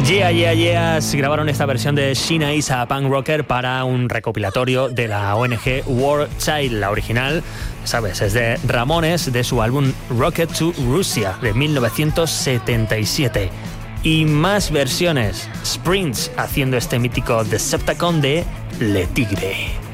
Yeah, yeah, yeahs grabaron esta versión de Sheena is a Punk Rocker para un recopilatorio de la ONG War Child. La original, sabes, es de Ramones, de su álbum Rocket to Russia de 1977. Y más versiones. Sprints haciendo este mítico Decepticon de Le Tigre.